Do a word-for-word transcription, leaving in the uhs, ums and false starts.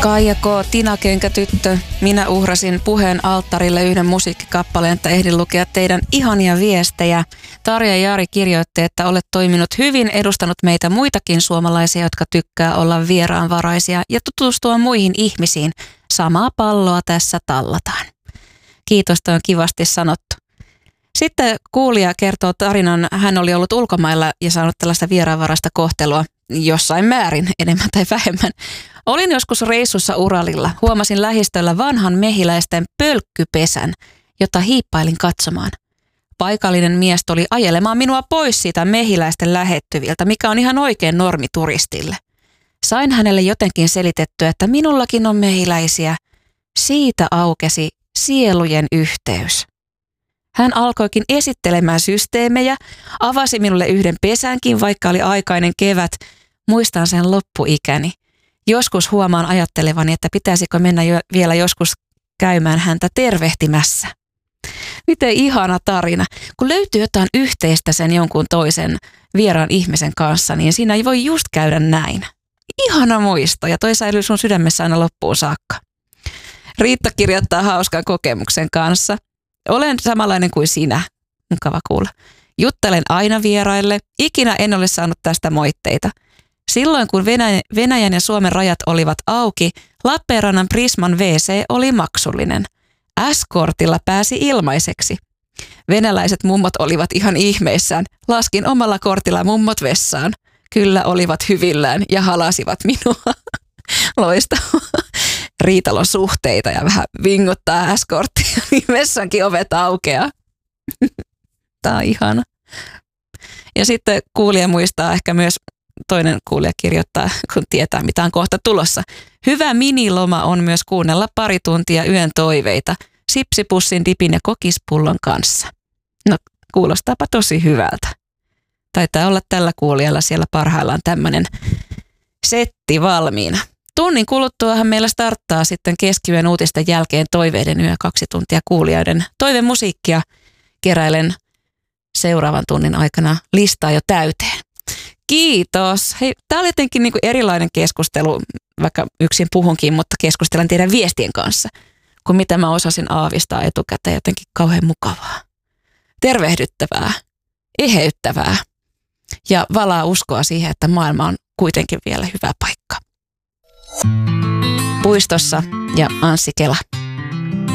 Kaija K., Tina Kenkätyttö, minä uhrasin puheen alttarille yhden musiikkikappaleen, että ehdin lukea teidän ihania viestejä. Tarja Jari kirjoitti, että olet toiminut hyvin, edustanut meitä muitakin suomalaisia, jotka tykkää olla vieraanvaraisia ja tutustua muihin ihmisiin. Samaa palloa tässä tallataan. Kiitos, toi on kivasti sanottu. Sitten kuulija kertoo tarinan, hän oli ollut ulkomailla ja saanut tällaista vieraanvaraista kohtelua jossain määrin, enemmän tai vähemmän. Olin joskus reissussa Uralilla. Huomasin lähistöllä vanhan mehiläisten pölkkypesän, jota hiippailin katsomaan. Paikallinen mies tuli ajelemaan minua pois siitä mehiläisten lähettyviltä, mikä on ihan oikein normi turistille. Sain hänelle jotenkin selitettyä, että minullakin on mehiläisiä. Siitä aukesi sielujen yhteys. Hän alkoikin esittelemään systeemejä, avasi minulle yhden pesänkin, vaikka oli aikainen kevät. Muistan sen loppuikäni. Joskus huomaan ajattelevani, että pitäisikö mennä jo vielä joskus käymään häntä tervehtimässä. Miten ihana tarina. Kun löytyy jotain yhteistä sen jonkun toisen vieraan ihmisen kanssa, niin siinä ei voi just käydä näin. Ihana muisto ja toi säilyy sun sydämessä aina loppuun saakka. Riitta kirjoittaa hauskan kokemuksen kanssa. Olen samanlainen kuin sinä. Mukava kuulla. Juttelen aina vieraille. Ikinä en ole saanut tästä moitteita. Silloin kun Venäjän ja Suomen rajat olivat auki, Lappeenrannan Prisman W C oli maksullinen. S-kortilla pääsi ilmaiseksi. Venäläiset mummot olivat ihan ihmeissään. Laskin omalla kortilla mummot vessaan. Kyllä olivat hyvillään ja halasivat minua. Loistavaa. Riitalon suhteita ja vähän vinguttaa S-korttia, niin vessankin ovet aukeaa. Tää on ihana. Ja sitten kuulija muistaa ehkä myös, toinen kuulija kirjoittaa, kun tietää mitä on kohta tulossa. Hyvä miniloma on myös kuunnella pari tuntia yön toiveita sipsipussin, dipin ja kokispullon kanssa. No kuulostaapa tosi hyvältä. Taitaa olla tällä kuulijalla siellä parhaillaan tämmöinen setti valmiina. Tunnin kuluttuahan meillä starttaa sitten keskiyön uutisten jälkeen toiveiden yö kaksi tuntia kuulijoiden toivemusiikkia. Keräilen seuraavan tunnin aikana listaa jo täyteen. Kiitos. Hei, tää oli jotenkin niinku erilainen keskustelu, vaikka yksin puhunkin, mutta keskustelen teidän viestien kanssa, kun mitä mä osasin aavistaa etukäteen, jotenkin kauhean mukavaa. Tervehdyttävää, eheyttävää ja valaa uskoa siihen, että maailma on kuitenkin vielä hyvä paikka. Puistossa ja Anssi Kela.